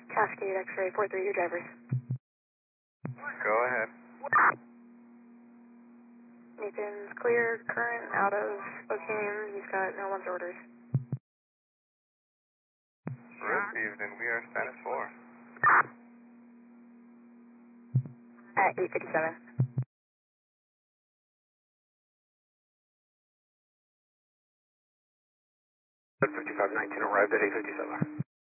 Cascade X-ray 43, your drivers. Go ahead. Nathan's clear, current out of Spokane. He's got no one's orders. Received, and we are status 4. At 8:57. 5519 arrived at 8:57.